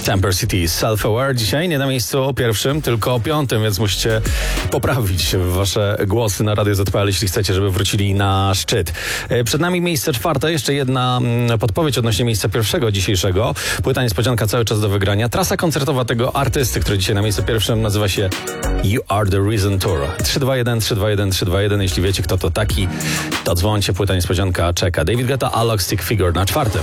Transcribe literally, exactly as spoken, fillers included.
Temper City Self-Aware dzisiaj nie na miejscu pierwszym, tylko piątym, więc musicie poprawić wasze głosy na Radio Z P L, jeśli chcecie, żeby wrócili na szczyt. Przed nami miejsce czwarte, jeszcze jedna podpowiedź odnośnie miejsca pierwszego dzisiejszego. Płyta niespodzianka cały czas do wygrania. Trasa koncertowa tego artysty, który dzisiaj na miejscu pierwszym nazywa się You Are The Reason Tour. trzy dwa jeden, trzy dwa jeden, trzy dwa jeden. Jeśli wiecie, kto to taki, to dzwońcie, płyta niespodzianka czeka. David Guetta, Alok Stick Figure na czwartym.